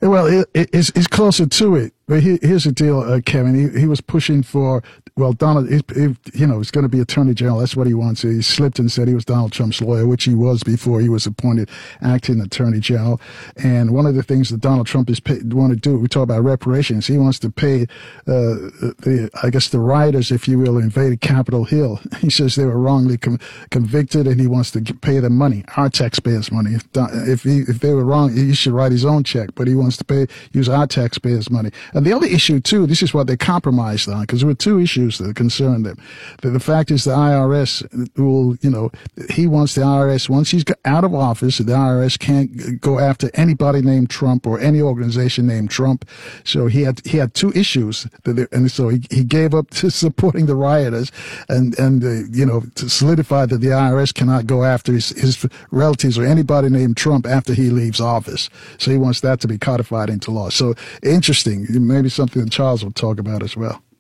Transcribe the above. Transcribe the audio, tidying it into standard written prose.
Well, it's closer to it. But here's the deal, Kevin. He was pushing for, well, Donald, he's going to be attorney general. That's what he wants. He slipped and said he was Donald Trump's lawyer, which he was before he was appointed acting attorney general. And one of the things that Donald Trump want to do, we talk about reparations. He wants to pay, the rioters, if you will, invaded Capitol Hill. He says they were wrongly convicted, and he wants to pay them money, our taxpayers' money. If they were wrong, he should write his own check, but he wants to use our taxpayers' money. And the other issue, too, this is what they compromised on, because there were two issues that concerned them. The fact is the IRS will, he wants the IRS, once he's out of office, the IRS can't go after anybody named Trump or any organization named Trump. So he had two issues, and so he gave up to supporting the rioters and to solidify that the IRS cannot go after his relatives or anybody named Trump after he leaves office. So he wants that to be codified into law. So interesting. Maybe something that Charles will talk about as well.